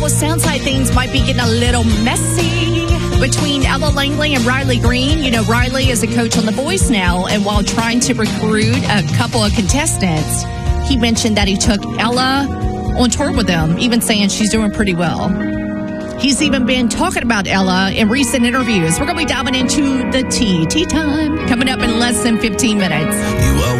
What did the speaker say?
well, sounds like things might be getting a little messy between Ella Langley and Riley Green. You know, Riley is a coach on The Voice now, and while trying to recruit a couple of contestants, he mentioned that he took Ella on tour with him, even saying she's doing pretty well. He's even been talking about Ella in recent interviews. We're going to be diving into the tea time coming up in less than 15 minutes. You are